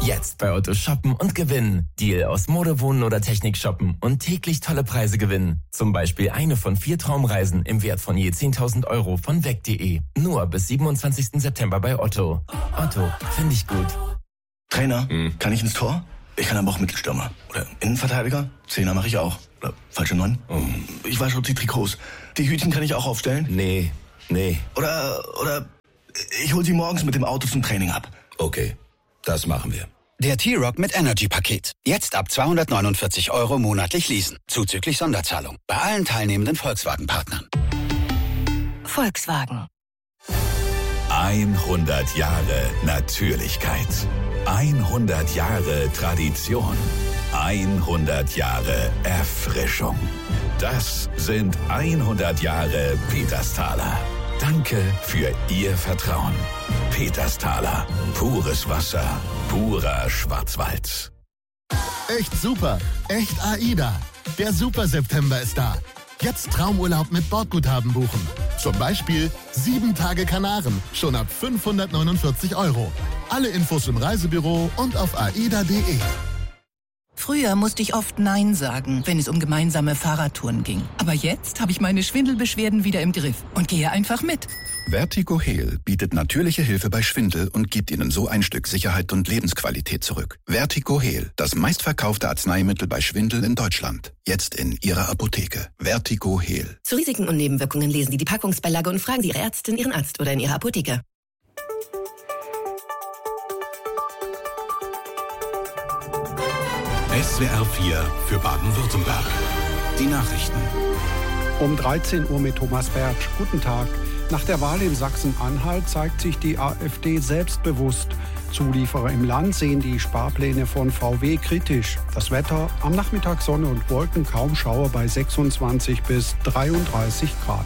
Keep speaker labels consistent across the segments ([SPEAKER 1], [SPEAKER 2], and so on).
[SPEAKER 1] Jetzt bei Otto shoppen und gewinnen. Deal aus Mode, Wohnen oder Technik shoppen und täglich tolle Preise gewinnen. Zum Beispiel eine von 4 Traumreisen im Wert von je 10.000 € von weg.de. Nur bis 27. September bei Otto. Otto, finde ich gut.
[SPEAKER 2] Trainer, kann ich ins Tor? Ich kann aber auch Mittelstürmer. Oder Innenverteidiger? Zehner mache ich auch. Oder falsche 9? Ich wasche die Trikots. Die Hütchen kann ich auch aufstellen?
[SPEAKER 3] Nee.
[SPEAKER 2] Oder ich hol sie morgens mit dem Auto zum Training ab.
[SPEAKER 3] Okay, das machen wir.
[SPEAKER 4] Der T-Rock mit Energy-Paket. Jetzt ab 249 € monatlich leasen. Zuzüglich Sonderzahlung. Bei allen teilnehmenden Volkswagen-Partnern.
[SPEAKER 5] Volkswagen.
[SPEAKER 6] 100 Jahre Natürlichkeit. 100 Jahre Tradition. 100 Jahre Erfrischung. Das sind 100 Jahre Petersthaler. Danke für Ihr Vertrauen. Petersthaler. Pures Wasser. Purer Schwarzwald.
[SPEAKER 7] Echt super. Echt AIDA. Der Super September ist da. Jetzt Traumurlaub mit Bordguthaben buchen. Zum Beispiel 7 Tage Kanaren. Schon ab 549 €. Alle Infos im Reisebüro und auf aida.de.
[SPEAKER 5] Früher musste ich oft Nein sagen, wenn es um gemeinsame Fahrradtouren ging. Aber jetzt habe ich meine Schwindelbeschwerden wieder im Griff und gehe einfach mit.
[SPEAKER 8] Vertigo-Heal bietet natürliche Hilfe bei Schwindel und gibt Ihnen so ein Stück Sicherheit und Lebensqualität zurück. Vertigo-Heal, das meistverkaufte Arzneimittel bei Schwindel in Deutschland. Jetzt in Ihrer Apotheke. Vertigo-Heal.
[SPEAKER 9] Zu Risiken und Nebenwirkungen lesen Sie die Packungsbeilage und fragen Sie Ihre Ärztin, Ihren Arzt oder in Ihrer Apotheke.
[SPEAKER 6] SWR 4 für Baden-Württemberg. Die Nachrichten.
[SPEAKER 10] Um 13 Uhr mit Thomas Bertsch. Guten Tag. Nach der Wahl in Sachsen-Anhalt zeigt sich die AfD selbstbewusst. Zulieferer im Land sehen die Sparpläne von VW kritisch. Das Wetter: am Nachmittag Sonne und Wolken, kaum Schauer bei 26 bis 33 Grad.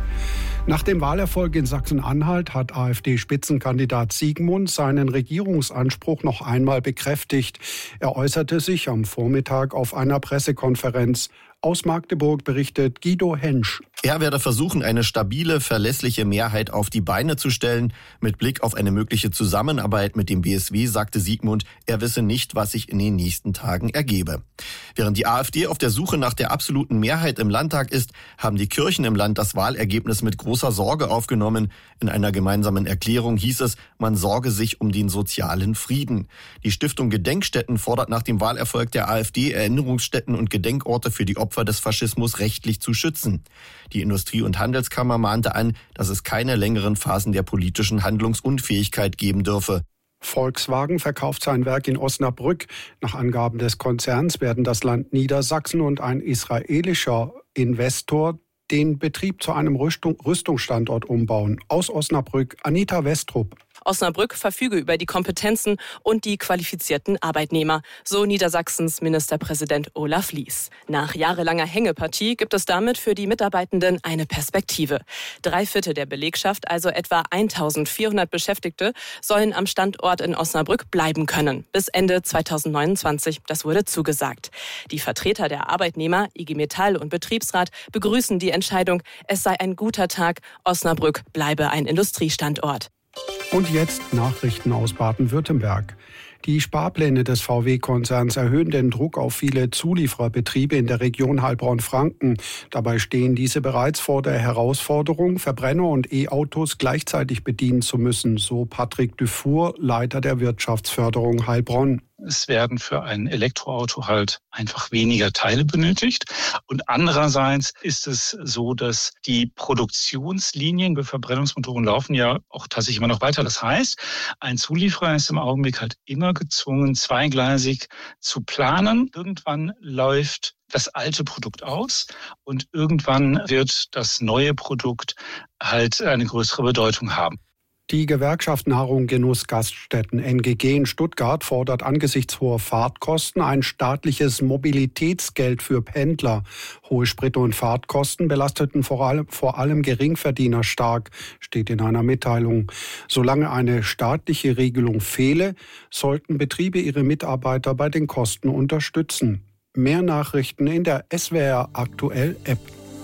[SPEAKER 10] Nach dem Wahlerfolg in Sachsen-Anhalt hat AfD-Spitzenkandidat Siegmund seinen Regierungsanspruch noch einmal bekräftigt. Er äußerte sich am Vormittag auf einer Pressekonferenz. Aus Magdeburg berichtet Guido Hensch.
[SPEAKER 11] Er werde versuchen, eine stabile, verlässliche Mehrheit auf die Beine zu stellen. Mit Blick auf eine mögliche Zusammenarbeit mit dem BSW sagte Siegmund, er wisse nicht, was sich in den nächsten Tagen ergebe. Während die AfD auf der Suche nach der absoluten Mehrheit im Landtag ist, haben die Kirchen im Land das Wahlergebnis mit großer Sorge aufgenommen. In einer gemeinsamen Erklärung hieß es, man sorge sich um den sozialen Frieden. Die Stiftung Gedenkstätten fordert nach dem Wahlerfolg der AfD, Erinnerungsstätten und Gedenkorte für die Opfer des Faschismus rechtlich zu schützen. Die Industrie- und Handelskammer mahnte an, dass es keine längeren Phasen der politischen Handlungsunfähigkeit geben dürfe.
[SPEAKER 10] Volkswagen verkauft sein Werk in Osnabrück. Nach Angaben des Konzerns werden das Land Niedersachsen und ein israelischer Investor den Betrieb zu einem Rüstungsstandort umbauen. Aus Osnabrück, Anita Westrup.
[SPEAKER 12] Osnabrück verfüge über die Kompetenzen und die qualifizierten Arbeitnehmer, so Niedersachsens Ministerpräsident Olaf Lies. Nach jahrelanger Hängepartie gibt es damit für die Mitarbeitenden eine Perspektive. 3/4 der Belegschaft, also etwa 1400 Beschäftigte, sollen am Standort in Osnabrück bleiben können. Bis Ende 2029, das wurde zugesagt. Die Vertreter der Arbeitnehmer, IG Metall und Betriebsrat, begrüßen die Entscheidung, es sei ein guter Tag, Osnabrück bleibe ein Industriestandort.
[SPEAKER 10] Und jetzt Nachrichten aus Baden-Württemberg. Die Sparpläne des VW-Konzerns erhöhen den Druck auf viele Zuliefererbetriebe in der Region Heilbronn-Franken. Dabei stehen diese bereits vor der Herausforderung, Verbrenner und E-Autos gleichzeitig bedienen zu müssen, so Patrick Dufour, Leiter der Wirtschaftsförderung Heilbronn.
[SPEAKER 13] Es werden für ein Elektroauto halt einfach weniger Teile benötigt. Und andererseits ist es so, dass die Produktionslinien für Verbrennungsmotoren laufen ja auch tatsächlich immer noch weiter. Das heißt, ein Zulieferer ist im Augenblick halt immer gezwungen, zweigleisig zu planen. Irgendwann läuft das alte Produkt aus und irgendwann wird das neue Produkt halt eine größere Bedeutung haben.
[SPEAKER 10] Die Gewerkschaft Nahrung Genuss Gaststätten NGG in Stuttgart fordert angesichts hoher Fahrtkosten ein staatliches Mobilitätsgeld für Pendler. Hohe Sprit- und Fahrtkosten belasteten vor allem Geringverdiener stark, steht in einer Mitteilung. Solange eine staatliche Regelung fehle, sollten Betriebe ihre Mitarbeiter bei den Kosten unterstützen. Mehr Nachrichten in der SWR Aktuell App.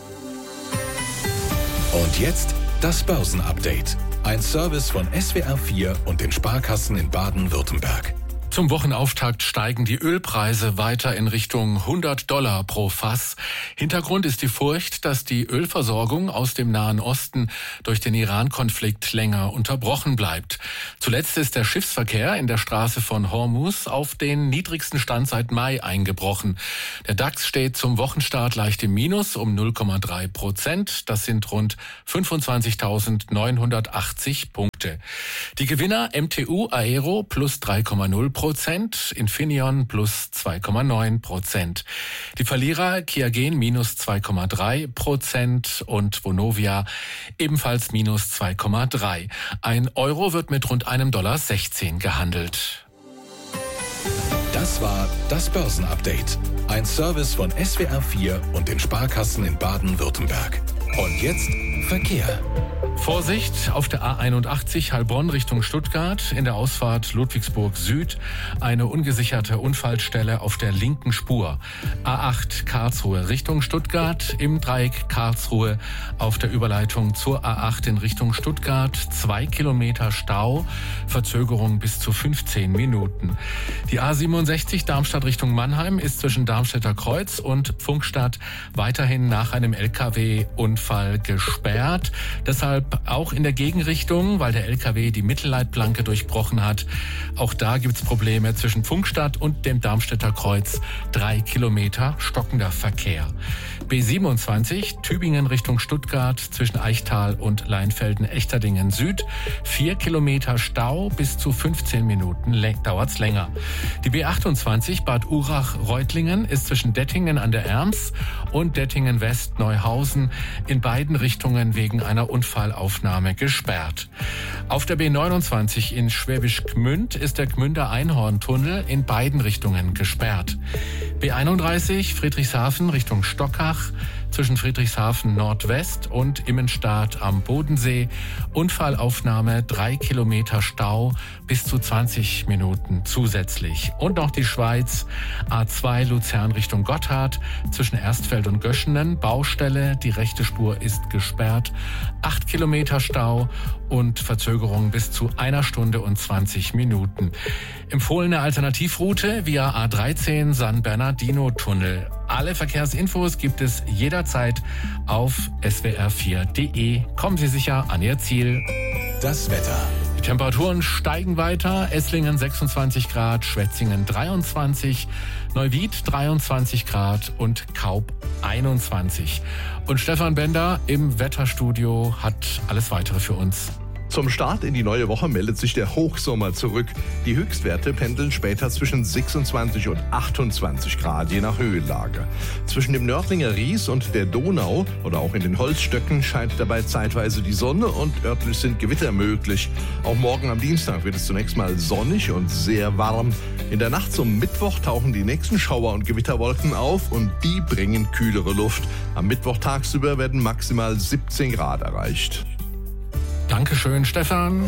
[SPEAKER 6] Und jetzt das Börsenupdate. Ein Service von SWR 4 und den Sparkassen in Baden-Württemberg.
[SPEAKER 14] Zum Wochenauftakt steigen die Ölpreise weiter in Richtung $100 pro Fass. Hintergrund ist die Furcht, dass die Ölversorgung aus dem Nahen Osten durch den Iran-Konflikt länger unterbrochen bleibt. Zuletzt ist der Schiffsverkehr in der Straße von Hormuz auf den niedrigsten Stand seit Mai eingebrochen. Der DAX steht zum Wochenstart leicht im Minus um 0,3%. Das sind rund 25.980 Punkte. Die Gewinner MTU Aero plus 3,0%. Infineon plus 2,9%. Die Verlierer Qiagen minus 2,3% und Vonovia ebenfalls minus 2,3%. Ein Euro wird mit rund $1,16 gehandelt.
[SPEAKER 6] Das war das Börsenupdate. Ein Service von SWR4 und den Sparkassen in Baden-Württemberg. Und jetzt Verkehr.
[SPEAKER 14] Vorsicht auf der A81 Heilbronn Richtung Stuttgart, in der Ausfahrt Ludwigsburg Süd, eine ungesicherte Unfallstelle auf der linken Spur. A8 Karlsruhe Richtung Stuttgart, im Dreieck Karlsruhe auf der Überleitung zur A8 in Richtung Stuttgart, 2 Kilometer Stau, Verzögerung bis zu 15 Minuten. Die A67 Darmstadt Richtung Mannheim ist zwischen Darmstädter Kreuz und Pfungstadt weiterhin nach einem LKW-Unfall gesperrt. Deshalb auch in der Gegenrichtung, weil der LKW die Mittelleitplanke durchbrochen hat. Auch da gibt's Probleme zwischen Pfungstadt und dem Darmstädter Kreuz. 3 Kilometer stockender Verkehr. B27 Tübingen Richtung Stuttgart zwischen Eichtal und Leinfelden-Echterdingen Süd. 4 Kilometer Stau, bis zu 15 Minuten dauert's länger. Die B28 Bad Urach-Reutlingen ist zwischen Dettingen an der Erms und Dettingen-West-Neuhausen in beiden Richtungen wegen einer Unfallaufnahme gesperrt. Auf der B29 in Schwäbisch Gmünd ist der Gmünder Einhorntunnel in beiden Richtungen gesperrt. B31 Friedrichshafen Richtung Stockach zwischen Friedrichshafen Nordwest und Immenstaad am Bodensee. Unfallaufnahme, 3 Kilometer Stau, bis zu 20 Minuten zusätzlich. Und noch die Schweiz, A2 Luzern Richtung Gotthard, zwischen Erstfeld und Göschenen, Baustelle, die rechte Spur ist gesperrt, 8 Kilometer Stau und Verzögerung bis zu 1 Stunde und 20 Minuten. Empfohlene Alternativroute via A13 San Bernardino-Tunnel. Alle Verkehrsinfos gibt es jederzeit auf swr4.de. Kommen Sie sicher an Ihr Ziel.
[SPEAKER 6] Das Wetter.
[SPEAKER 14] Die Temperaturen steigen weiter. Esslingen 26 Grad, Schwetzingen 23, Neuwied 23 Grad und Kaub 21. Und Stefan Bender im Wetterstudio hat alles Weitere für uns.
[SPEAKER 15] Zum Start in die neue Woche meldet sich der Hochsommer zurück. Die Höchstwerte pendeln später zwischen 26 und 28 Grad, je nach Höhenlage. Zwischen dem Nördlinger Ries und der Donau oder auch in den Holzstöcken scheint dabei zeitweise die Sonne und örtlich sind Gewitter möglich. Auch morgen am Dienstag wird es zunächst mal sonnig und sehr warm. In der Nacht zum Mittwoch tauchen die nächsten Schauer- und Gewitterwolken auf und die bringen kühlere Luft. Am Mittwoch tagsüber werden maximal 17 Grad erreicht.
[SPEAKER 14] Dankeschön, Stefan.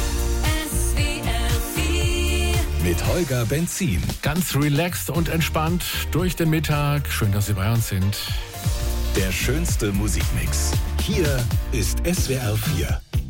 [SPEAKER 6] Mit Holger Benzin.
[SPEAKER 14] Ganz relaxed und entspannt durch den Mittag. Schön, dass Sie bei uns sind.
[SPEAKER 6] Der schönste Musikmix. Hier ist SWR 4.